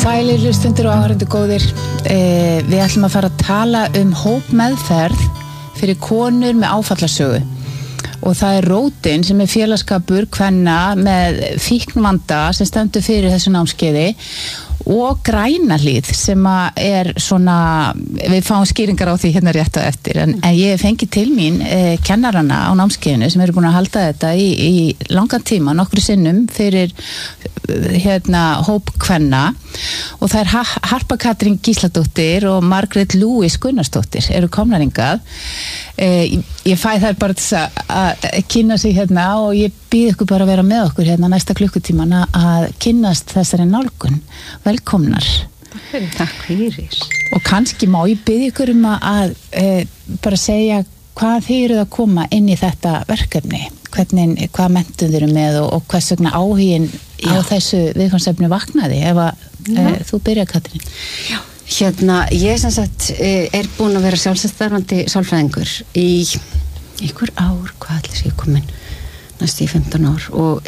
Sælir hlustundur og áhorfendur góðir. Við ætlum að fara að tala hópmeðferð fyrir konur með áfallasögu. Og það rótin sem félagsskapur kvenna með fíknvanda sem stendur fyrir þessu námskeiði og Grænahlíð sem svona, við fáum skýringar á því hérna rétt á eftir en ég fengi til mín kennarana á námskeiðinu sem eru búin að halda þetta í langan tíma, nokkru sinnum fyrir hóp kvenna og það Harpa Katrín Gísladóttir og Margrét Lúis Gunnarsdóttir eru komnar hingað. Ég fæ þær bara til að kynna sig hérna og ég býð ykkur bara að vera með okkur hérna næsta klukkutíman að kynnast þessari nálgun. Velkomnar. Takk fyrir. Og kannski má ég býð ykkur að bara segja hvað þið eruð að koma inn í þetta verkefni. Hvað menntun þið eru með og hvers vegna áhuginn á þessu viðfangsefni vaknaði ef þú byrjar Katrín. Já. Ég sem sagt búin að vera sjálfstæðstarfandi sálfræðingur í ykkur ár, hvað ætli sé komin næstu í 15 ár og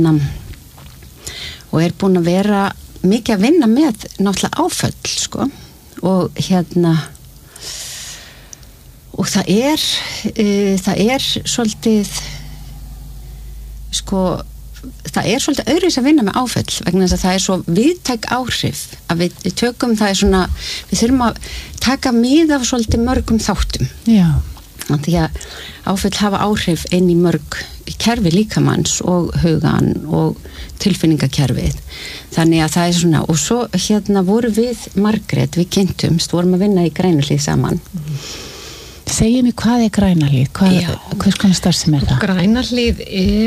og búin að vera mikið að vinna með náttúrulega áföll, sko og og það svolítið sko það svolítið öðruvísi að vinna með áföll vegna þess að það svo víðtæk áhrif að við tökum það svona við þurfum að taka mið af svolítið mörgum þáttum. Já. Því að áföll hafa áhrif inn í mörg kerfi líkamanns og hugan og tilfinningakerfið. Þannig að það svona og svo voru við Margrét, við kynntumst, vorum að vinna í Grænahlíð saman. Segðu mig hvað Grænahlíð, hvers konar starfsemi það? Grænahlíð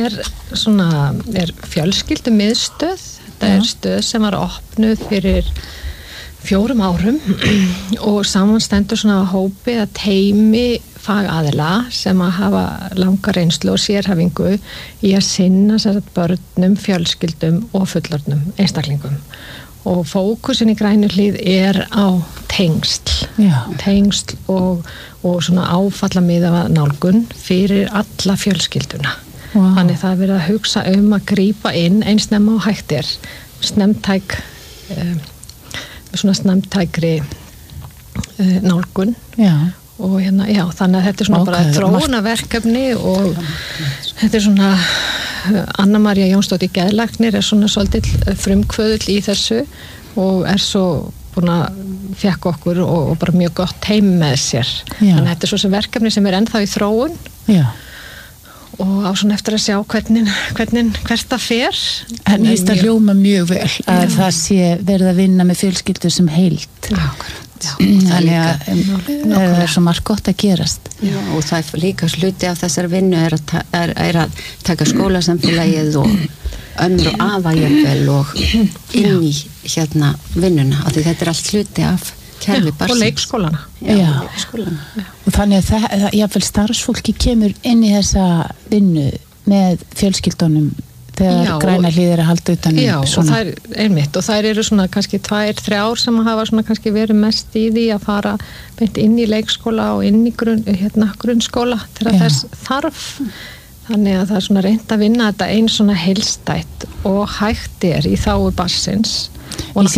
er fjölskyldumiðstöð. Þetta stöð sem var opnuð fyrir 4 árum og samanstendur svona hópi að teymi fagaðila sem að hafa langa reynslu og sérhæfingu í að sinna börnum, fjölskyldum og fullorðnum einstaklingum. Og fókusin í Grænahlíð á tengsl og svona áfallamiðaða nálgun fyrir alla fjölskylduna. Wow. Þannig það verið að hugsa að grípa inn eins snemma og hægt snemmtækri nálgun. Já. Og þannig að þetta svona bara þróunarverkefni og þetta svona Anna María Jónsdóttir geðlæknir svona svolítið frumkvöðull í þessu og svo búin að fekk okkur og bara mjög gott teym með sér. Já. Þannig að þetta svo sem verkefni sem ennþá í þróun. Já. Og á svona eftir að sjá hvert það fer. En það hljóma mjög vel að það sé verið að vinna með fjölskyldur sem heild. Já. Þannig að það svo margt gott að gerast. Já, og það líka hluti af þessar vinnu að taka skólasamfélagið og ömmur og afa jafnvel og inn í vinnuna af því þetta allt hluti af kerfi barnsins. Og leikskólana. Já. Leikskólana. Og þannig að jafnvel starfsfólki kemur inn í þessa vinnu með fjölskyldunum þegar Grænahlíð að halda utan svona. Já, og það einmitt og þær eru svona kannski 2-3 ár sem hafa svona kannski verið mest í því að fara beint inn í leikskóla og inn í grunnskóla þegar þess þarf. Þannig að það svona reynt að vinna þetta eins svona heilstætt og hægt í þágu barnsins. Ég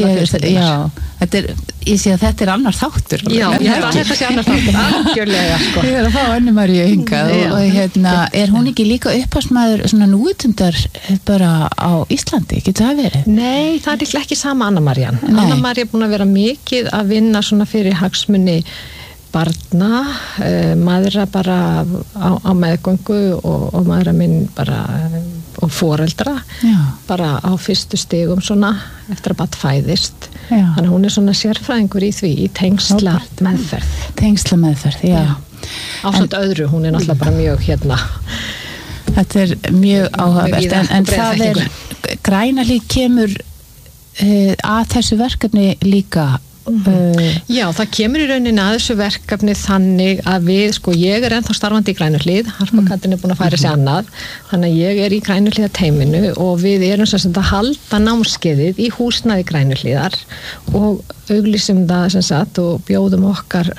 sé að þetta annar þáttur. Já, þetta sé annar þáttur, algjörlega, sko. Ég að fá Anna Maríu hingað og hún ekki líka upphafsmaður svona núvitundar bara á Íslandi, getur það verið? Nei, það ekki sama Anna Marían. Anna María búin að vera mikið að vinna svona fyrir hagsmuni barna, maðra bara á meðgöngu og maðra minn bara og foreldra bara á fyrstu stigum svona eftir að barn fæðist. Þannig að hún svona sérfræðingur í því í tengslameðferð. Tengslameðferð, já. Ásamt öðru, hún náttúrulega bara mjög Þetta mjög áhugavert en það Grænahlíð kemur að þessu verkefni líka. Já, það kemur í rauninni að þessu verkefni þannig að við, ég ennþá starfandi í Grænahlíð, Harpa Katrín búin að færa sig annað, þannig að ég í Grænahlíðar teyminu og við erum sem sagt að halda námskeiðið í húsnæði Grænahlíðar og auglýsum það og bjóðum okkar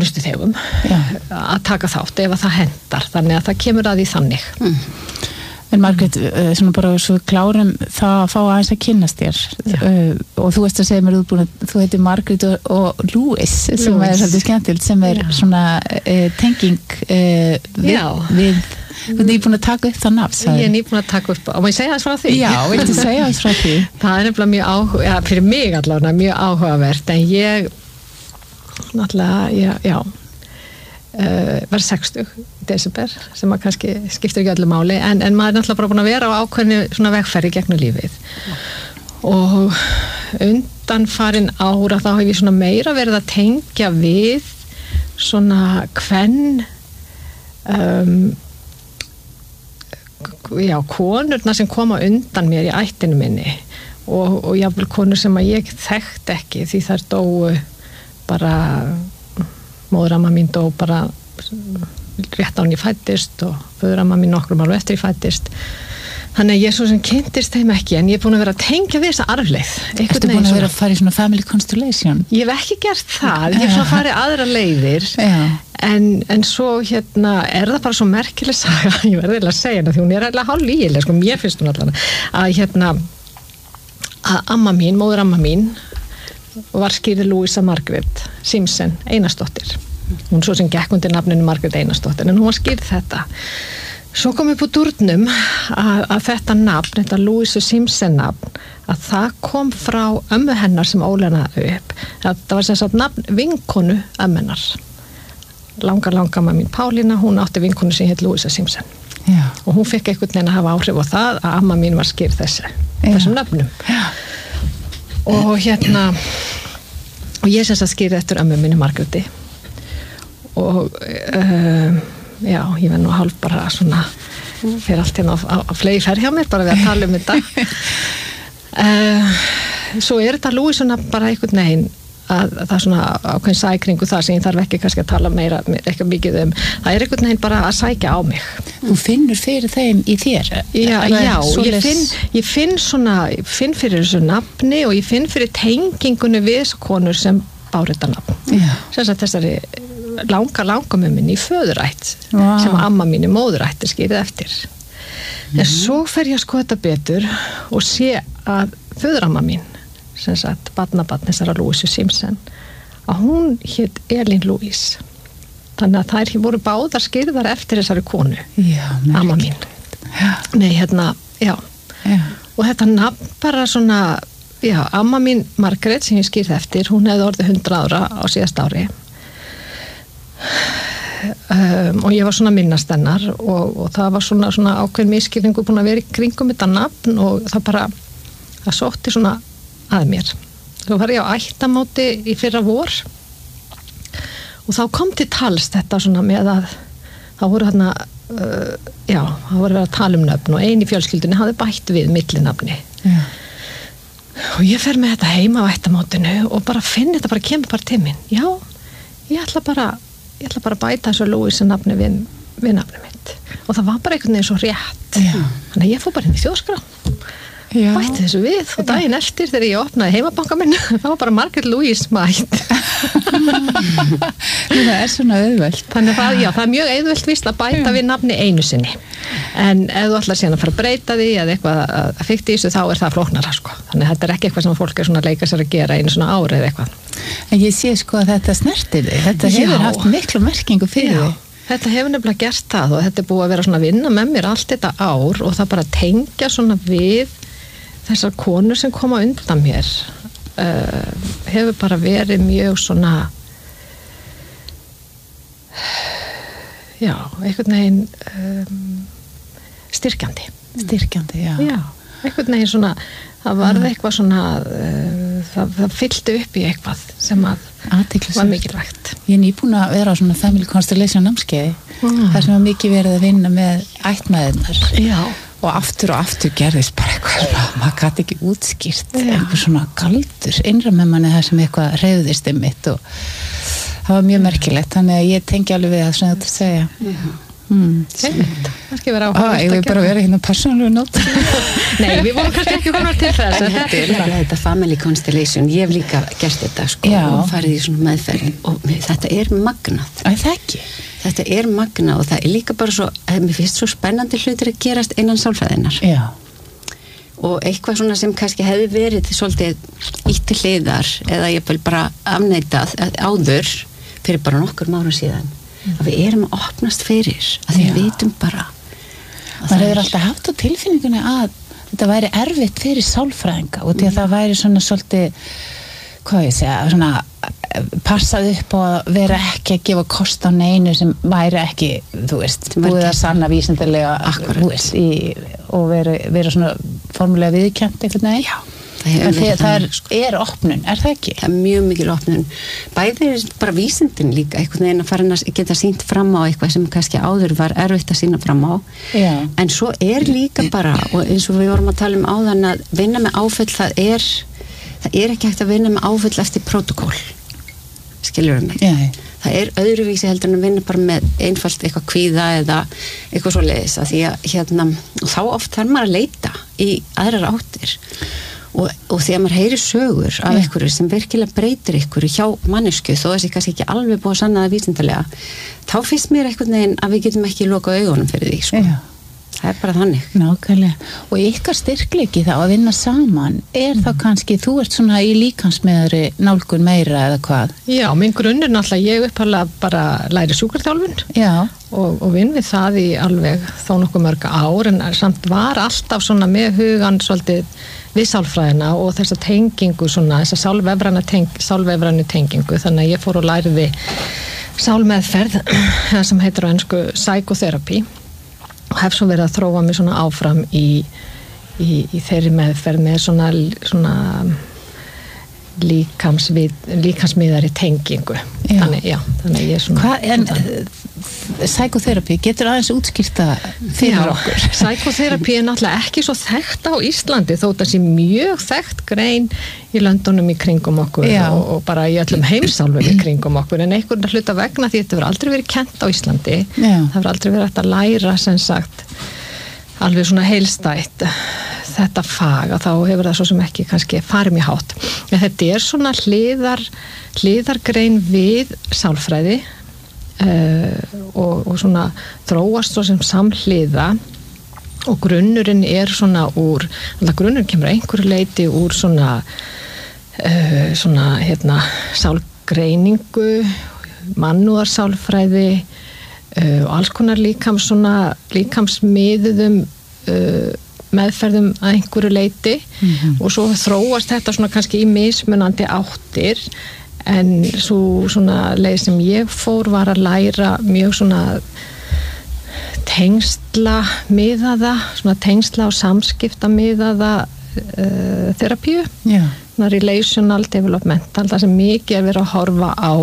þjónustuþegum að taka þátt ef að það hentar, þannig að það kemur að því þannig. En Margrét, svona bara svo klárum það að fá aðeins að kynnast þér og þú veist að segja mér þú heitir Margrét og Louis sem er svolítið skemmtilegt sem er svona tenging við þú er nýbúin að taka upp það nafn. Ég er nýbúin að taka upp, og má ég segja þess frá því? Já, viltu segja þess frá því? Það er nefnilega mjög fyrir mig allavega mjög áhugavert, en ég náttúrulega, var 60 í desember, sem að kannski skiptir ekki öllu máli, en maður er náttúrulega bara búin að vera á ákveðinu svona vegferði gegnum lífið og undanfarin ára þá hef ég svona meira verið að tengja við svona konurna sem koma undan mér í ættinu minni og jafnvel konur sem að ég þekkt ekki því þær dóu bara móðuramma mín dó bara rétt án ég fæddist og föðuramma mín nokkrum árum eftir ég fæddist. Þannig að ég svo sem kynntist þeim ekki, en ég er búin að vera að tengja við þessa arfleið. Ertu búin að vera að fara í svona family constellation? Ég hef ekki gert það, ég hef svona farið aðra leiðir, en svo er það bara svo merkileg saga, ég verði að segja það, því hún er eiginlega hálflýgileg, sko, mér finnst hún allan, að amma mín, móðuramma mín, var skýrði Louisa Margaret Simpson Einarsdóttir. Hún svo sem gekk undir nafninu Margaret Einarsdóttir, en hún var skýrð þetta. Svo kom upp úr dúrnum að þetta nafn, þetta Louisa Simpson nafn, að það kom frá ömmu hennar sem ólena upp. Það var sem sagt nafn vinkonu ömmennar. Langamma mín Pálína, hún átti vinkonu sem heit Louisa Simpson. Já. Og hún fekk einhvern veginn að hafa áhrif á það að amma mín var skýrð þessum nafnum. Já. Og og ég sem sagt skýrði eftir ömmu minni Margréti og ég var nú hálf bara svona fyrir allt á flegi ferð hjá mér bara við að tala þetta svo þetta Louisuna bara einhvern veginn að það er svona ákveðin sækringu það sem ég þarf ekki kannski að tala meira eitthvað mikið það er einhvern veginn bara að sækja á mig. Þú finnur fyrir þeim í þér? Ég finn fyrir þessu nafni og ég finn fyrir tengingunni við þessu konur sem báru þetta nafn. Sem sagt þessari langamömminni í föðurætt sem amma mín í móðurætt skýrði eftir. En svo fer ég að skoða þetta betur og sé að föðuramma mín sem sagt barnabarn þessara Louisu Simpson að hún hét Elín Louise þannig að þær voru báðar skýrðar eftir þessari konu amma mín og þetta nafn bara svona amma mín Margrét sem ég skýrði eftir hún hefði orðið 100 ára á síðast ári og ég var svona minnast hennar og það var svona ákveðin misskilningu búin að vera í kringum þetta nafn og það sótti svona að mér. Svo var ég á ættamóti í fyrra vor og þá kom til tals þetta svona með að þá voru það voru að tala um nöfn og ein í fjölskyldunni hafði bætt við millinafni og ég fer með þetta heima á ættamótinu og bara finn þetta bara kemur bara til mín ég ætla bara að bæta þessu Louisa nafni við nafni mitt og það var bara einhvern veginn svo rétt þannig að ég fór bara inn í þjóðskrá bætti þessu við og daginn eftir þegar ég opnaði heimabanka minn þá var bara Margaret Louise mætt það er svona auðvelt þannig að það er mjög auðvelt víst að bæta við nafni einu sinni en ef þú ætlar síðan að fara að breyta því eða eitthvað að fikta í þessu þá er það flóknara sko. Þannig að þetta er ekki eitthvað sem fólk er svona að leika sér að gera einu svona ári eða eitthvað en ég sé sko að þetta snertir þig þetta hefur haft miklu merkingu fyrir þig Þetta hefur nefnilega gert það og þetta er búið að vera svona að vinna með mér allt þetta ár og það bara tengja svona við þessar konur sem koma undan mér hefur bara verið mjög svona einhvern veginn styrkjandi, einhvern veginn svona það varði eitthvað svona það fyllti upp í eitthvað sem að var mikilvægt. Ég er nýbúin að vera á svona family constellation námskeiði þar sem var mikið verið að vinna með ættmæðurnar og aftur gerðist bara eitthvað maður gæti ekki útskýrt eitthvað svona galdur innra með manni þar sem eitthvað hreyfðist mitt og það var mjög merkilegt þannig að ég tengi alveg við það sem þetta segja kannski vera áhugavert ég vil bara vera hérna persónulegu nót. Nei, við vorum kannski ekki horfður til þess en þetta family constellation, ég hef líka gert þetta sko, og farið í svona meðferð og þetta magnað. Það ekki? Þetta magnað og það líka bara svo, mér finnst svo spennandi hlutir að gerast innan sálfræðinnar. Já. Og eitthvað svona sem kannski hefði verið svolítið ítt til hliðar eða ég vil bara afneitað áður fyrir bara nokkur árum síðan að við erum að opnast fyrir að við vitum bara að það hefur alltaf haft á tilfinningunni að þetta væri erfitt fyrir sálfræðinga og því að það væri svona svolítið hvað ég segja, svona passað upp og að vera ekki að gefa kost á neinu sem væri ekki, þú veist, búið að sanna vísindarlega og vera svona formulega viðurkennt einhvern veginn. Já. Það opnun, það ekki? Það mjög mikil opnun. Bæði bara vísindin líka, einhvern veginn að fara að geta sýnt fram á eitthvað sem kannski áður var erfitt að sýna fram á. Já. En svo líka bara, og eins og við vorum að tala áðan að vinna með áföll, það er ekki hægt að vinna með áföll eftir prótokól. Skilur mig? Já. Það öðruvísi heldur en að vinna bara með einfalt eitthvað kvíða eða eitthvað svo leiðis að því að og þá oft þarf maður að leita í aðrar áttir og þegar maður heyrir sögur af einhverju sem virkilega breytir einhverju hjá mannesku þó þessi kannski ekki alveg búið að sanna það vísindalega þá finnst mér einhvern veginn að við getum ekki lokað augunum fyrir því sko. Það bara þannig. Nákvæmlega. Og ykkar styrkleiki þá að vinna saman þá kannski, þú ert svona í líkansmiðari nálgun meira eða hvað? Já, minn grunnur náttúrulega, ég upphaflega bara læri sjúkraþjálfun og vinn við það í alveg þó nokkuð mörg ár en samt var alltaf svona með hugan svolítið við sálfræðina og þessa tengingu svona, þessa sálvefrænu tengingu, þannig að ég fór og læriði sálmeðferð sem heitir á ensku psychotherapy og hef svo verið að þróa mig svona áfram í þeirri meðferð með svona líkamsmiðari tengingu. Þannig ég svona... Psychotherapy, getur aðeins útskýrta fyrir okkur? Psychotherapy náttúrulega ekki svo þekkt á Íslandi þó það sé mjög þekkt grein í löndunum í kringum okkur og bara í öllum heimsálfum í kringum okkur en einhvern hluta vegna því þetta verður aldrei verið kennt á Íslandi. Það verður aldrei verið hægt að læra sem sagt alveg svona heilstætt þetta fag að þá hefur það svo sem ekki kannski farið mjög hátt. En þetta svona hliðargrein við sálfræði og svona þróast svo sem samhliða og grunnurinn svona grunnurinn kemur einhverju leiti úr svona sálgreiningu mannúðarsálfræði og alls konar líkamsmiðuðum meðferðum að einhverju leiti og svo þróast þetta svona kannski í mismunandi áttir en svo svona leið sem ég fór var að læra mjög svona tengsla og samskiptamiðaða terapíu relational developmental það sem mikið verið að horfa á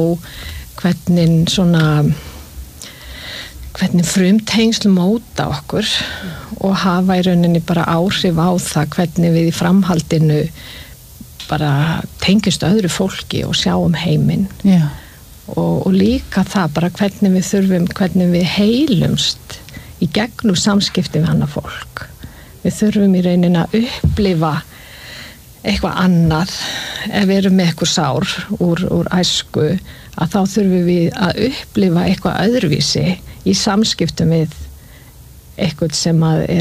hvernig frumtengsl móta okkur og hafa í rauninni bara áhrif á það hvernig við í framhaldinu bara tengjumst öðru fólki og sjáum heiminn og líka það bara hvernig við heilumst í gegnum samskipti við annað fólk. Við þurfum í rauninni að upplifa eitthvað annað ef við erum með eitthvað sár úr æsku að þá þurfum við að upplifa eitthvað öðruvísi í samskiptum við eitthvað sem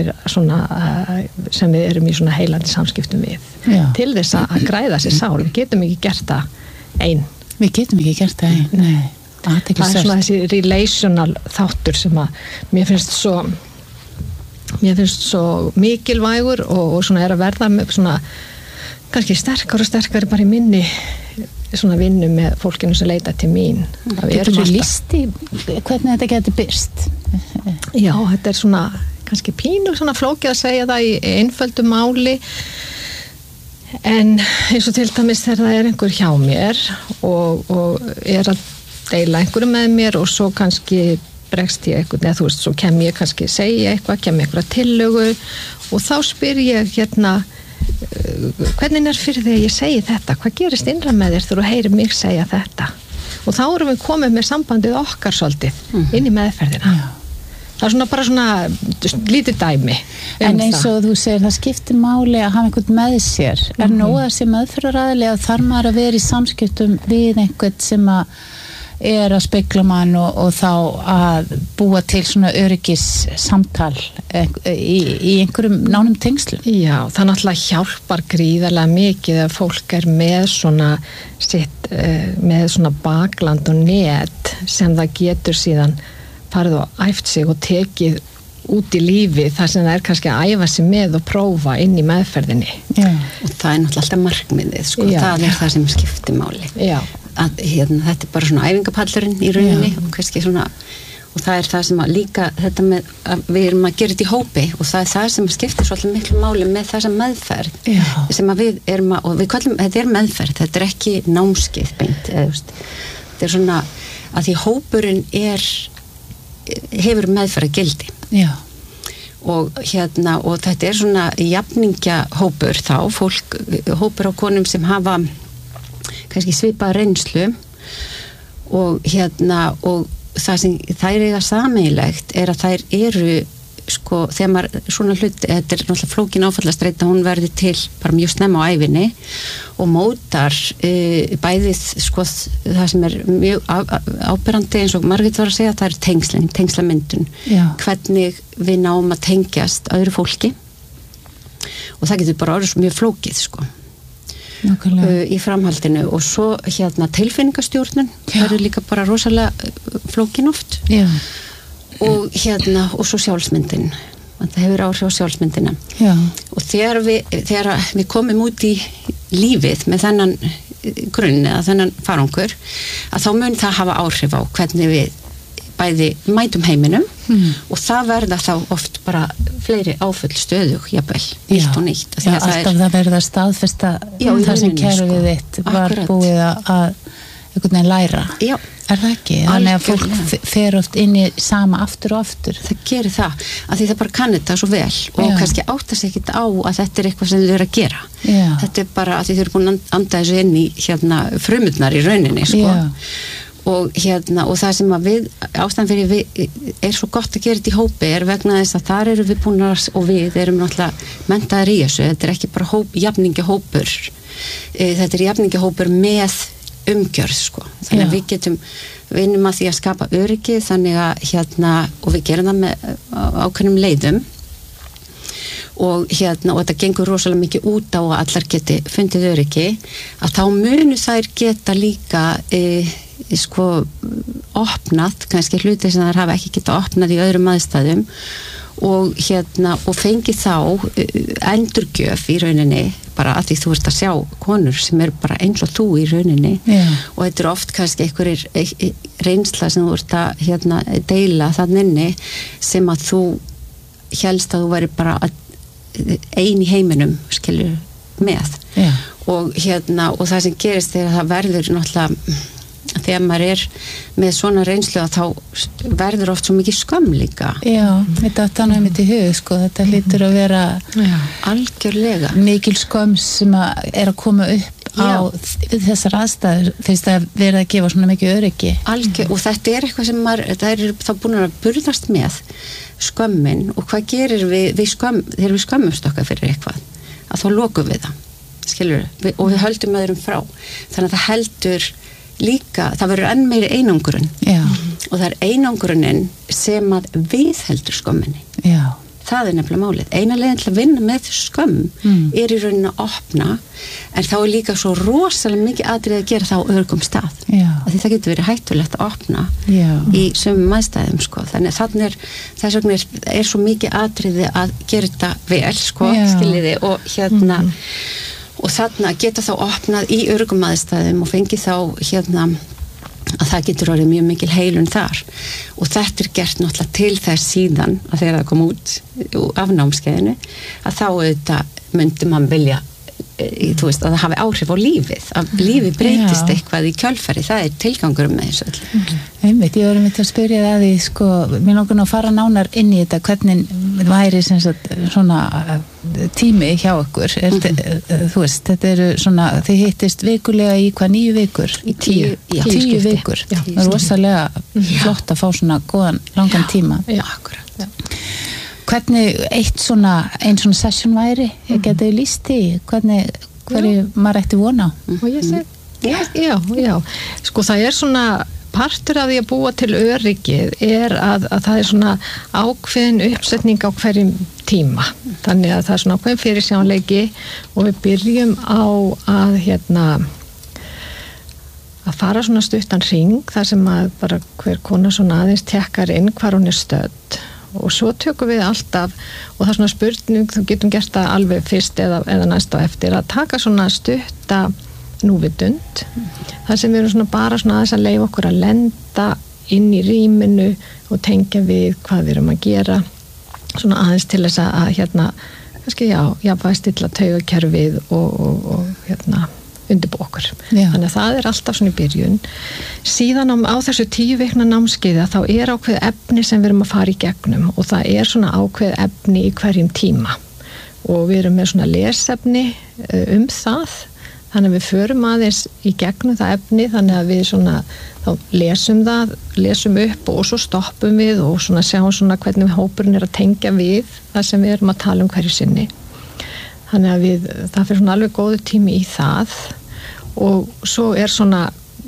við erum í svona heilandi samskiptum við til þess að græða sér sál. Við getum ekki gert það einn. Við getum ekki gert það einn, nei. Það er svona þessi relational þáttur sem að mér finnst svo mikilvægur og svona að verða með svona kannski sterkar og sterkari bara í minni svona vinnu með fólkinu sem leita til mín. Getur þú listi hvernig þetta getur birst? Já, þetta svona kannski pínu svona flókið að segja það í einföldu máli en eins og til dæmis þegar það einhver hjá mér og að deila einhverju með mér og svo kannski bregst ég eitthvað, eða þú veist, svo kem ég kannski segja eitthvað, kem ég eitthvað tillögu og þá spyr ég hvernig fyrir því að ég segi þetta, hvað gerist innra með þér þegar þú heyrir mig segja þetta og þá erum við komið með sambandið okkar svolítið inn í meðferðina það er bara svona lítið dæmi en eins og þú segir, það skiptir máli að hafa einhvern með sér nóg að sé meðferðaraðili að þarf maður að vera í samskiptum við einhvern sem að að spegla mann og þá að búa til svona öryggis samtal í einhverjum nánum tengslum. Já, það náttúrulega hjálpar gríðarlega mikið að fólk með svona sitt, með svona bakland og net sem það getur síðan farið og æft sig og tekið út í lífi þar sem það kannski að æfa sig með og prófa inn í meðferðinni. Já. Og það náttúrulega alltaf markmiðið, sko. Það það sem skiptir máli. Já. Að þetta bara svona æfingapallurinn í rauninni og kannski svona og það það sem að líka þetta með að við erum að gera þetta í hópi og það það sem skiptir svolítið miklu máli með þessa meðferð sem að við erum að, og við kallum, þetta meðferð, þetta ekki námskeið beint, þetta svona að því hópurinn hefur meðferð gildi. Já. Og og þetta svona jafningjahópur þá, hópur á konum sem hafa kannski svipað reynslu og og það sem þær eiga sameiginlegt að þær eru sko, þegar maður svona hlut, þetta náttúrulega flókin áfallastreita, hún verður til bara mjög snemma á ævinni og mótar bæðið sko það sem mjög áberandi eins og Margrét var að segja, það tengslamyndun, hvernig við náum að tengjast öðru fólki og það getur bara orðið mjög flókið sko. Í framhaldinu og svo tilfinningastjórnun verður líka bara rosalega flókin oft og og svo sjálfsmyndin það hefur áhrif á sjálfsmyndina og þegar við komum út í lífið með þennan grunn eða þennan farangur að þá mun það hafa áhrif á hvernig við bæði mætum heiminum og það verða þá oft bara fleiri áföll stöðug, jafnvel, nýtt og nýtt. Alltaf það verða staðfesta það sem kerfið þitt var búið að einhvern veginn læra. Já. Það ekki? Þannig að fólk fer oft inn í sama aftur og aftur. Það gerir það, að því það bara kann þetta svo vel og kannski átta sig ekkert á að þetta eitthvað sem þau eru að gera. Já. Þetta bara að þau eru búin að anda þessu inn í frumurnar í rauninni, sko. Já. Og og það sem að ástæðan fyrir við svo gott að gera þetta í hópi vegna þess að þar eru við búin og við erum náttúrulega menntaðir í þessu, þetta ekki bara jafningjahópur, þetta jafningjahópur með umgjörð sko, þannig að við vinnum að því að skapa öryggi þannig að og við gerum það með ákveðnum leiðum og þetta gengur rosalega mikið út á að allar geti fundið öryggi að þá munu þær geta líka sko opnað, kannski hluti sem þær hafa ekki geta opnað í öðrum aðstæðum og og fengi þá endurgjöf í rauninni bara að því þú ert að sjá konur sem eru bara eins og þú í rauninni og þetta oft kannski einhverjir reynsla sem þú ert að deila þannig inni sem að þú hélst að þú væri bara ein í heiminum skilur með og og það sem gerist þegar það verður náttúrulega þegar maður með svona reynslu að þá verður oft svo mikið skömm líka. Já, þetta tannaði mitt í hug sko, þetta hlýtur að vera algjörlega mikil skömm sem að koma upp á þessar aðstæður fyrst að vera að gefa svona mikið öryggi. Og þetta eitthvað sem það þá búin að burðast með skömmin og hvað gerir við skömm þegar við skömmumst okkar fyrir eitthvað að þá lokum við það, skilur og við höldum öðrum frá, þannig að það heldur líka, það verður enn meiri einangrun og það einangrunin sem að viðheldur skömminni. Já. Það nefnilega málið. Eina leiðin til að vinna með þessu skömm í rauninni að opna en þá líka svo rosalega mikið atriði að gera það á öðrum stað. Já. Af því það getur verið hættulegt að opna í sömum aðstæðum sko. Þannig að þess vegna svo mikið atriði að gera þetta vel sko, skiljiði og og þarna geta þá opnað í öruggum aðstæðum og fengið þá að það getur orðið mjög mikil heilun þar og þetta gert náttúrulega til þess síðan að þegar það kom út af námskeiðinu að þá auðvitað myndi mann vilja þú veist að það hafi áhrif á lífið að lífið breytist eitthvað í kjölfari það tilgangurum með þessu öll. Einmitt, ég var að spyrja það að því sko, mér langar að fara nánar inn í þetta hvernig væri sem sagt svona tími hjá ykkur þú veist, þetta eru svona þið hittist vikulega í hvað 9 vikur? Í 10 vikur það er rosalega flott að fá svona góðan, langan tíma akkurat hvernig einn svona session væri getið lýst í hverju maður ætti vona á og ég segi já, sko það er svona partur af því að búa til öryggið að það er svona ákveðin uppsetning á hverjum tíma þannig að það er svona ákveðin fyrirsjáanleiki og við byrjum á að fara svona stuttan hring þar sem að bara hver kona svona aðeins tekkar inn hvar hún er stödd og svo tökum við alltaf og það er svona spurning, þú getum gert það alveg fyrst eða næst á eftir að taka svona stutta núvitund þar sem við erum svona bara svona aðeins að leyfa okkur að lenda inn í rýminu og tengja við hvað við erum að gera svona aðeins til þess að kannski jafnvæg stilla taugakerfið og undirbúa okkur. Þannig að það er alltaf svona í byrjun. Síðan á þessu 10 vikna námskeiði þá er ákveð efni sem við erum að fara í gegnum og það er svona ákveð efni í hverjum tíma og við erum með svona lesefni það þannig að við förum aðeins í gegnum það efni þannig að við svona þá lesum upp og svo stoppum við og svona sjáum svona hvernig hópurinn er að tengja við það sem við erum að tala hverju sinni þannig að það fyrir svona alveg góðu tími í það og svo er svona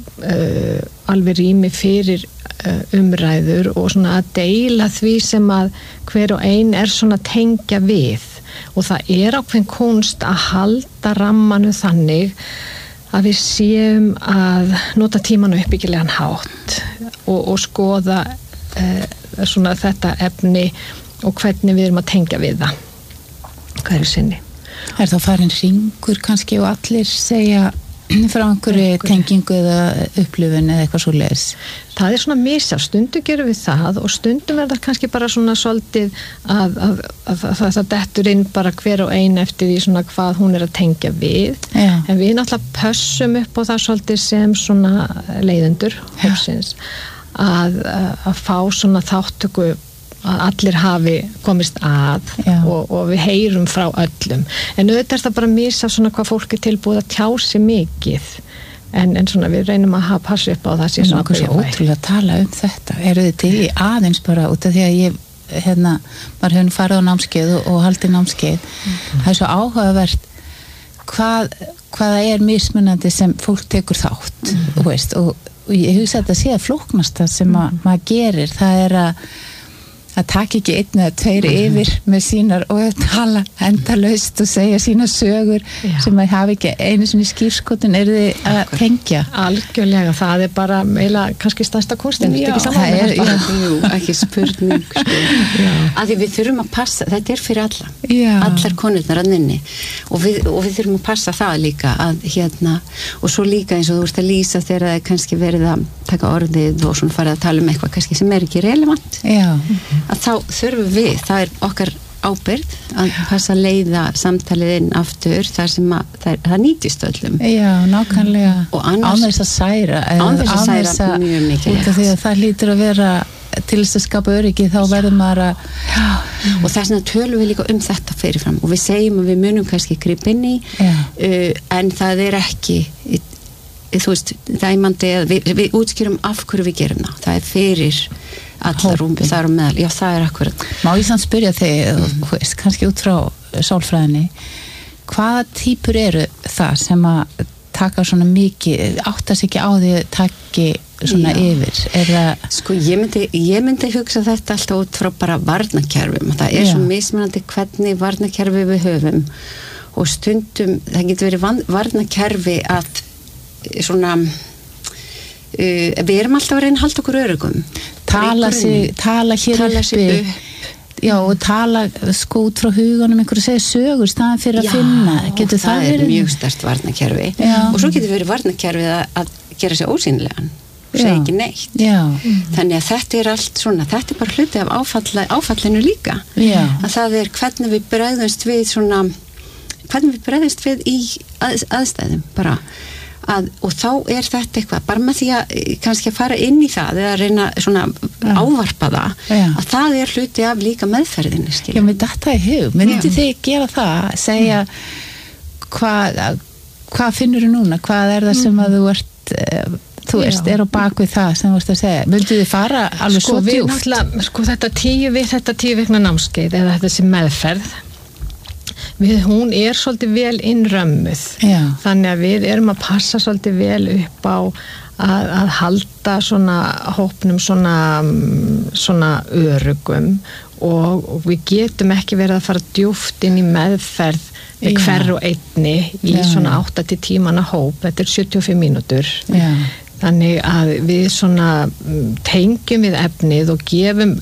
alveg rými fyrir umræður og svona að deila því sem að hver og ein er svona tengja við og það er ákveðin kunst að halda rammanu þannig að við séum að nota tímanu uppbyggilegan hátt og skoða svona þetta efni og hvernig við erum að tengja við það hverju sinni. Er þá farin hringur kannski og allir segja frá einhverju tengingu eða upplifun eða eitthvað svo leis? Það er svona misjafnt, stundum gerum við það og stundum er það kannski bara svona svolítið að það dettur inn bara hver og ein eftir því svona hvað hún er að tengja við en við náttúrulega pössum upp á það svolítið sem svona leiðendur hópsins að fá svona þáttöku að allir hafi komist að og við heyrum frá öllum en auðvitað er það bara misjafnt svona hvað fólk er tilbúið að tjá sig mikið en svona við reynum að passa upp á það sem svona hverju ótrúlega að tala þetta eru þið til í aðeins bara út af því að ég maður hefur farið á námskeið og haldið námskeið það er svo áhugavert hvaða er mismunandi sem fólk tekur þátt veist, og ég hugsa að þetta sé að flóknasta sem maður gerir það er að taka ekki einn eða tveir yfir með sínar og tala endalaust og segja sína sögur sem að hafa ekki einu sinni skýrskotun eru þið að tengja algjörlega, það er bara eiginlega kannski stærsta kunstinn ekki spurning að því við þurfum að passa, þetta er fyrir allar konurnar að nynni og við þurfum að passa það líka að og svo líka eins og þú ert að lýsa þegar það er kannski verið að taka orðið og svona farið að tala um eitthvað kannski sem er ekki relevant að þá þurfum við, það er okkar ábyrgð að passa að leiða samtalið inn aftur þar sem það nýtist öllum. Já, nákvæmlega án þess að særa mjög mikilvægt. Því að það hlýtur að vera til þess að skapa öryggi þá verður maður að og þess vegna tölum við líka þetta fyrirfram og við segjum að við munum kannski grípa inn í en það er ekki þú veist, dæmandi við útskýrum af hverju við gerum það er fyrir allar rúmbi þar og meðal, það er akkurat. Má ég samt spyrja þig, kannski út frá sálfræðinni, hvaða típur eru það sem að taka svona mikið, áttast ekki á því að taki svona yfir? Sko, ég myndi hugsa þetta alltaf út frá bara varnarkerfum og það er svo mismunandi hvernig varnarkerfi við höfum og stundum, það getur verið varnarkerfi að svona við erum alltaf að reyna að halda okkur öruggum tala hér uppi já og tala sko út frá huganum einhverju segja sögur staðan fyrir að finna getur það er mjög sterkt varnarkerfi og svo getur verið varnarkerfi að gera sig ósýnilegan segja ekki neitt þannig að þetta er allt svona þetta er bara hluti af áfallinu líka að það er hvernig við bregðumst við svona hvernig við bregðumst við í aðstæðum bara og þá þetta eitthvað, bara með því að kannski að fara inn í það eða reyna svona ávarpa það að það hluti af líka meðferðinni, skilja. Já, með þetta í hug, myndi þið gera það, segja hvað finnur þú núna, hvað það sem að þú ert þú veist, á bak við það sem þú veist að segja, myndu þið fara alveg svo djúpt? Sko þetta 10 vikna námskeið eða þetta sem meðferð hún svolítið vel innrömmuð þannig að við erum að passa svolítið vel upp á að halda svona hópnum svona örugum og við getum ekki verið að fara djúpt inn í meðferð við hver og einni í svona 8-10 manna hóp, þetta 75 mínútur þannig að við svona tengjum við efnið og gefum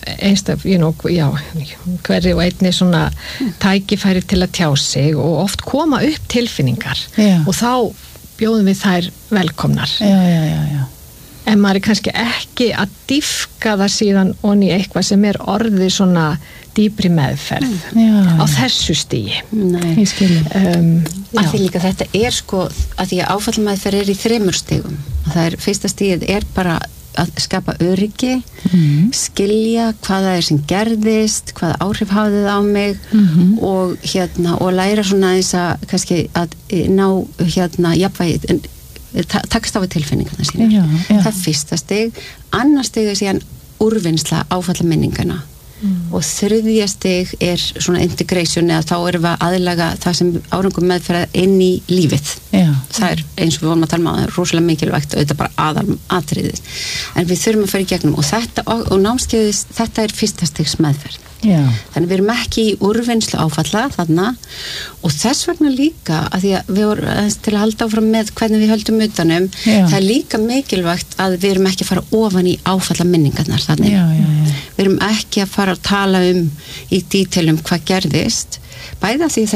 hverri og einni svona tækifæri til að tjá sig og oft koma upp tilfinningar og þá bjóðum við þær velkomnar en maður kannski ekki að dýfka það síðan onni eitthvað sem orðið svona dýpri meðferð á þessu stigi. Nei, ég skilji. Að því líka þetta sko, að því að áfallmeðferð í 3 stigum. Það fyrsta stigið bara að skapa öryggi, skilja hvað það sem gerðist, hvaða áhrif hafði það á mig og læra svona eins að kannski að ná jafnvægi takast á við tilfinningarna sínar. Það fyrsta stig. Annað stig síðan úrvinnsla áfallaminningana og 3. stig svona integration eða þá erum við að aðlaga það sem árangur meðferð inn í lífið. Það eins og við vorum að tala það rosalega mikilvægt og þetta bara aðatriðið. En við þurfum að fara í gegnum og þetta og námskeiðis, þetta fyrsta stigs meðferð. Þannig við erum ekki í úrvinnslu áfalla þarna og þess vegna líka að því að við vorum til að halda áfram með hvernig við höldum utanum það líka mikilvægt að við erum ekki að fara ofan í áfalla minningarnar þannig við erum ekki að fara að tala í dítelum hvað gerðist bæða því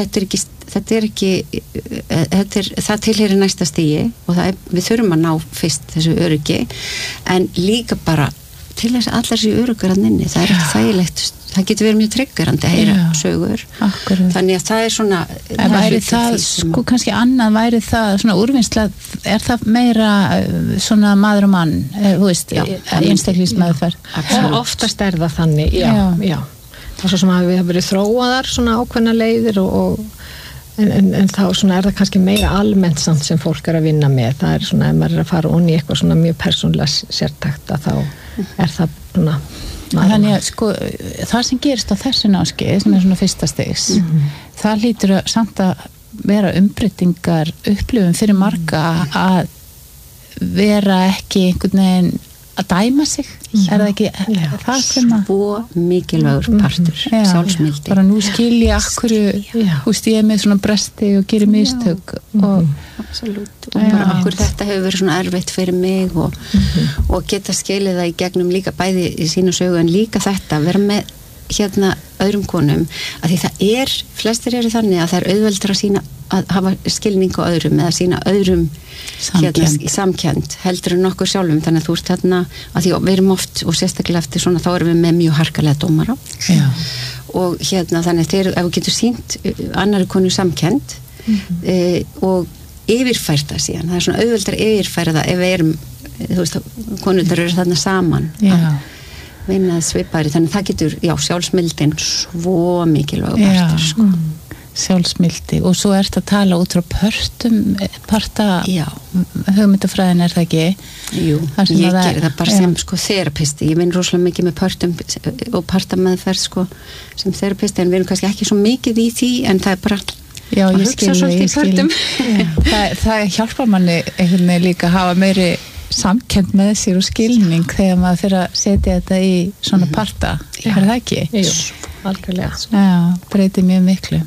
það tilheyrir næsta stigi og við þurfum að ná fyrst þessu öryggi en líka bara til þess að allar þessi örugur að nynni það ekki þægilegt, það getur verið mjög tryggjurandi að heyra sögur þannig að það svona væri það, sko kannski annað væri það svona úrvinnsla, það meira svona maður og mann þú veist, einstaklingsmeðferð oftast það þannig, já það er svo sem að við hafa verið þróaðar svona ákveðna leiðir en þá svona það kannski meira almennt samt sem fólk að vinna með það svona, ef maður að fara onni í eitthvað svona mjög persónulega sértækt að þá það svona þannig að sko, það sem gerist á þessu námskeið sem svona fyrsta stigs það hlýtur samt að vera umbreytingar upplifun fyrir marga að vera ekki einhvern veginn að dæma sig það ekki það sem að svo mikilvægur partur sjálfsmildi bara nú skilji akkur húst ég með svona bresti og gerir mistök og absolutt og bara akkur þetta hefur verið svona erfitt fyrir mig og geta skilið það í gegnum líka bæði í sínu sögu en líka þetta vera með öðrum konum að því það flestir eru þannig að það auðveldra sína að hafa skilning á öðrum eða sína öðrum samkennd heldur en nokkur sjálfum þannig að þú ert þarna að því við erum oft og sérstaklega eftir svona þá erum við með mjög harkalega dómara og þannig að ef við getum sýnt annari konu samkennd og yfirfært það síðan það svona auðveldra yfirfæra það ef við erum þú veist konundar eru þarna saman vinnað svipari þannig að það getur sjálfsmildin svo mikilvæg partur sko sjálfsmildi og svo ert að tala út frá parta hugmyndafræðin það ekki? Jú, ég gerir það bara sem sko þerapisti, ég vinn rosalega mikið með partum og partameðferð sko sem þerapisti en við erum kannski ekki svo mikið í því en það bara að hugsa svolítið í partum það hjálpar manni einhvern veginn líka að hafa meiri samkennd með sér og skilning þegar maður fyrir að setja þetta í svona parta það ekki? Jú algjörlega. Breytir mjög miklu.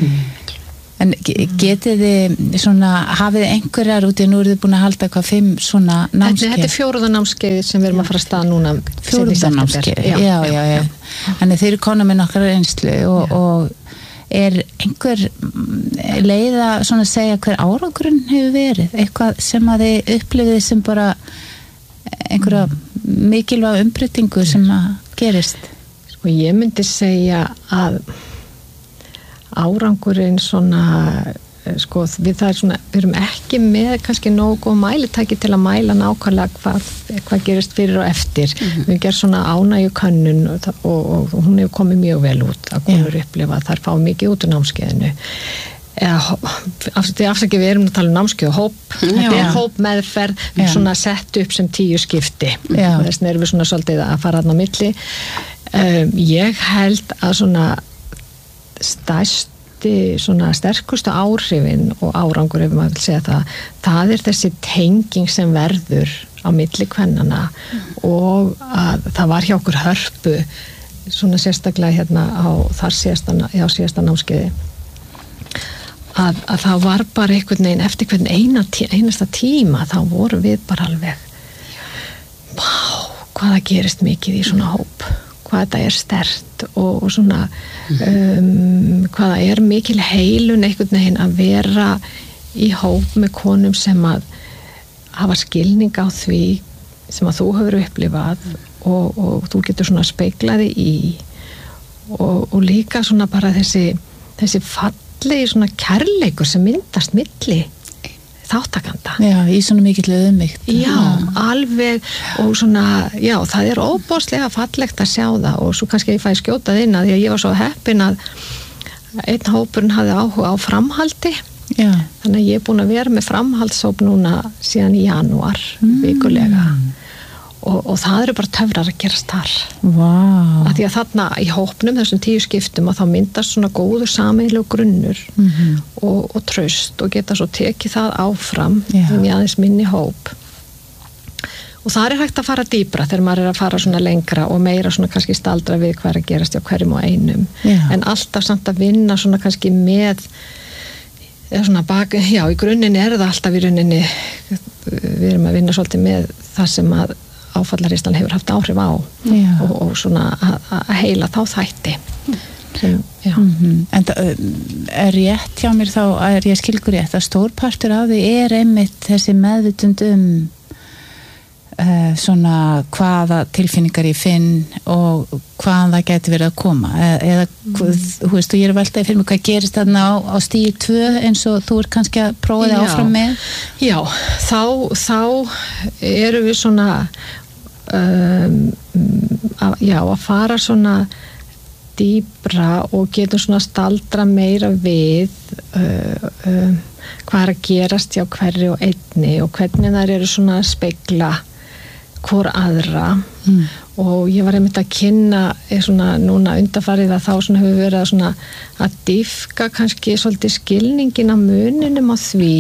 En getið þið svona, hafið einhverjar út í nú eru þið búin að halda hvað 5 svona námskeið? Þetta 4. námskeið sem við erum að fara að staða núna. 4. námskeið, já. Þannig þeir eru konar með nokkra reynslu og einhver leið að svona segja hver árangurinn hefur verið? Eitthvað sem að þið upplifið sem bara einhverja mikilvæg umbreytingu sem að gerist? Og ég myndi segja að árangurinn svona sko, við erum ekki með kannski nógu mælitæki til að mæla nákvæmlega hvað gerist fyrir og eftir. Við gerum svona ánægju könnun og hún hefur komið mjög vel út að konur upplifa að þær fá mikið út úr námskeiðinu. Afsakið, við erum að tala um námskeið og hóp. Þetta hópmeðferð svona sett upp sem 10 skipti og þess vegna erum við svona svolítið að fara þarna á milli. Ég held að svona svona sterkustu áhrifin og árangur ef maður vil segja það þessi tenging sem verður á milli kvennana og að það var hjá okkur Hörpu svona sérstaklega hérna á síðasta námskeiði að það var bara einhvern veginn eftir hvern einasta tíma þá vorum við bara alveg hvaða gerist mikið í svona hóp, hvað þetta sterkt og svona hvaða mikil heilun einhvern veginn að vera í hóp með konum sem að hafa skilning á því sem að þú hefur upplifað og þú getur svona speglaði í og líka svona bara þessi fallegi svona kærleikur sem myndast milli þáttakanda. Já, í svona mikill auðmýkt. Já, alveg og svona, það óbóðslega fallegt að sjá það og svo kannski ég fæ skjótað inn að því að ég var svo heppin að einn hópurinn hafði áhuga á framhaldi. Já. Þannig að ég er búin að vera með framhaldshóp núna síðan í janúar vikulega og það eru bara töfrar að gerast þar. Wow. Að því að þarna í hópnum þessum 10 skiptum að þá myndast svona góður sameiginlegur grunnur og traust og geta svo tekið það áfram inn í aðeins minni hóp. Og það hægt að fara dýpra þegar maður að fara svona lengra og meira svona kannski staldra við hvað að gerast hjá hverjum og einum. En alltaf samt að vinna svona kannski með svona í grunninn það alltaf í rauninni við erum að vinna svolítið með það sem að áfallaristan hefur haft áhrif á og svona að heila þá þætti En það rétt hjá mér þá ég skilgur rétt að stórpartur af því einmitt þessi meðvitund svona hvaða tilfinningar ég finn og hvaðan það geti verið að koma eða þú veist og ég veltaði fyrir mig hvað gerist þarna á stíg 2 eins og þú kannski að prófa það áfram með þá erum við svona að fara svona dýpra og getum svona staldra meira við hvað að gerast hjá hverju og einni og hvernig þær eru svona að spegla hvor aðra og ég var einmitt að kynna svona núna undanfarið að þá svona hefur verið svona að dýfka kannski svolítið skilningin á muninum á því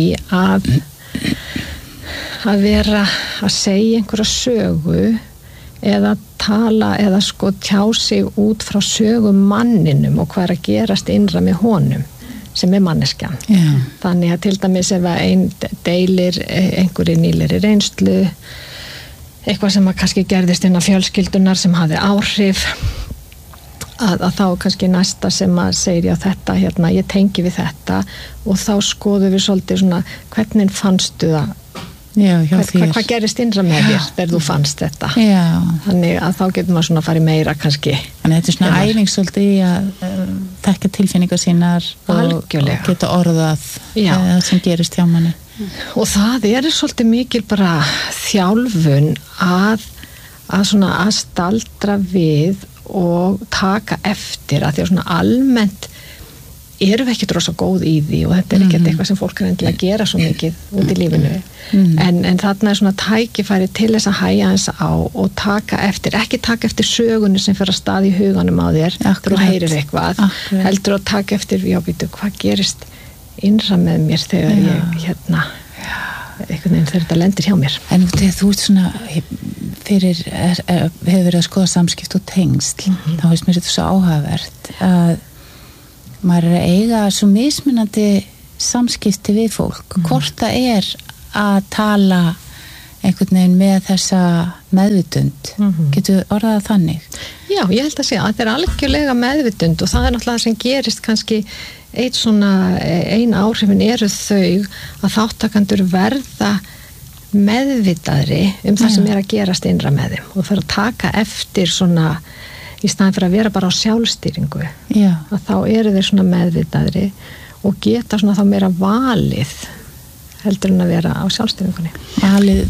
að vera að segja einhverja sögu eða tala eða sko tjá sig út frá sögu manninum og hvað að gerast innra með honum sem manneskjan. Þannig að til dæmis ef einn deilir einhverju nýlegri reynslu eitthvað sem að kannski gerðist innan fjölskyldunar sem hafði áhrif að þá kannski næsta sem að segja þetta ég tengi við þetta og þá skoðum við svolítið svona hvernig fannstu það hvað gerist innra með þér þegar þú fannst þetta þannig að þá getur maður svona að fara í meira kannski þannig þetta svona æfing svolítið í að þekka tilfinningar sínar og geta orðað það sem gerist hjá manni og það svolítið mikil bara þjálfun að svona að staldra við og taka eftir að því að svona almennt erum við ekkert rosa góð í því og þetta ekkert eitthvað sem fólk endilega að gera svo mikið út í lífinu en þarna svona tækifæri til þess að hæja hans á og taka eftir, ekki taka eftir sögunni sem fer að stað í huganum á þér þegar þú heyrir eitthvað heldur að taka eftir, hvað gerist innra með mér þegar ég einhvern veginn þegar þetta lendir hjá mér En þegar þú ert svona hefur verið að skoða samskipt og tengsl þá veist mér þetta svo áhugavert að maður að eiga svo mismunandi samskipti við fólk hvort það að tala einhvern veginn með þessa meðvitund getur orðað þannig? Já, ég held að segja að þetta algjörlega meðvitund og það náttúrulega það sem gerist kannski ein áhrifin eru þau að þáttakendur verða meðvitaðri það sem að gerast innra með þeim og fyrir að taka eftir svona í staðin fyrir að vera bara á sjálfstýringu að þá eru þeir svona meðvitaðri og geta svona þá meira valið heldur en að vera á sjálfstýringunni. Valið